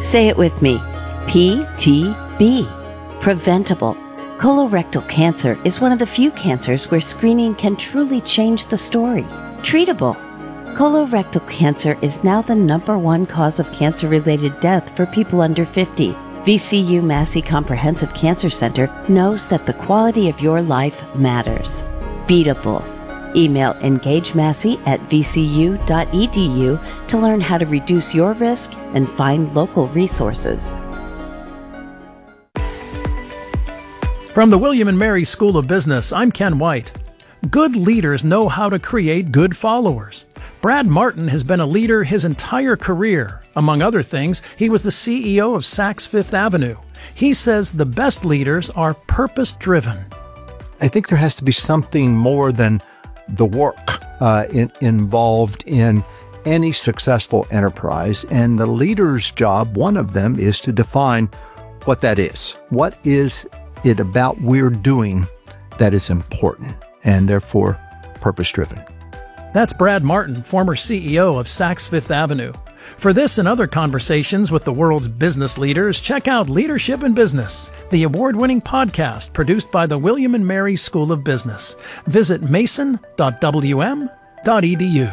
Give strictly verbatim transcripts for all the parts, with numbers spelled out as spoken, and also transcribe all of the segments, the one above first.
Say it with me. P T B. Preventable. Colorectal cancer is one of the few cancers where screening can truly change the story. Treatable. Colorectal cancer is now the number one cause of cancer-related death for people under fifty. V C U Massey Comprehensive Cancer Center knows that the quality of your life matters. Beatable. Email engagemassey at v c u dot e d u to learn how to reduce your risk and find local resources. From the William and Mary School of Business, I'm Ken White. Good leaders know how to create good followers. Brad Martin has been a leader his entire career. Among other things, he was the C E O of Saks Fifth Avenue. He says the best leaders are purpose-driven. I think there has to be something more than the work uh, in, involved in any successful enterprise. And the leader's job, one of them, is to define what that is. What is it about we're doing that is important and therefore purpose-driven? That's Brad Martin, former C E O of Saks Fifth Avenue. For this and other conversations with the world's business leaders, check out Leadership in Business, the award-winning podcast produced by the William and Mary School of Business. Visit mason dot w m dot e d u.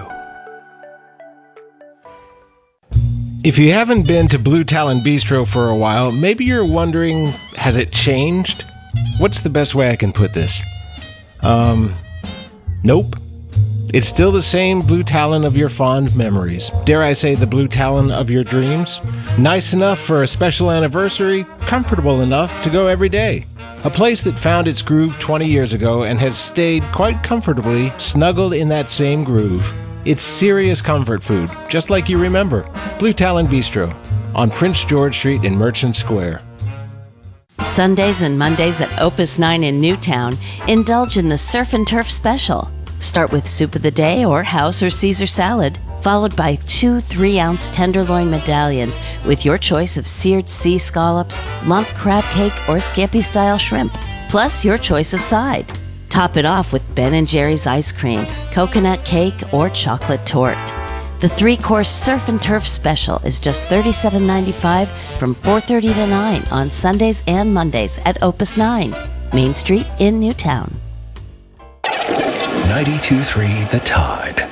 If you haven't been to Blue Talon Bistro for a while, maybe you're wondering, has it changed? What's the best way I can put this? Um, nope. It's still the same Blue Talon of your fond memories. Dare I say the Blue Talon of your dreams? Nice enough for a special anniversary, comfortable enough to go every day. A place that found its groove twenty years ago and has stayed quite comfortably snuggled in that same groove. It's serious comfort food, just like you remember. Blue Talon Bistro on Prince George Street in Merchant Square. Sundays and Mondays at Opus nine in Newtown, indulge in the Surf and Turf Special. Start with soup of the day or house or Caesar salad, followed by two three-ounce tenderloin medallions with your choice of seared sea scallops, lump crab cake, or scampi-style shrimp, plus your choice of side. Top it off with Ben and Jerry's ice cream, coconut cake, or chocolate tort. The three-course Surf and Turf Special is just thirty-seven ninety-five from four thirty to nine on Sundays and Mondays at Opus nine, Main Street in Newtown. ninety-two point three The Tide.